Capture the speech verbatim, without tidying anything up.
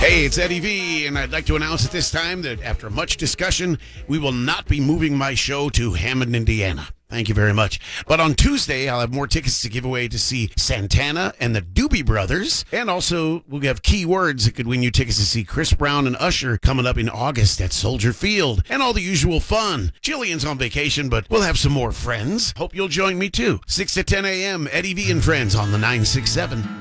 Hey, it's Eddie V, and I'd like to announce at this time that after much discussion, we will not be moving my show to Hammond, Indiana. Thank you very much. But on Tuesday, I'll have more tickets to give away to see Santana and the Doobie Brothers. And also, we'll have key words that could win you tickets to see Chris Brown and Usher coming up in August at Soldier Field. And all the usual fun. Jillian's on vacation, but we'll have some more friends. Hope you'll join me too. six to ten a.m., Eddie V and Friends on the nine six seven.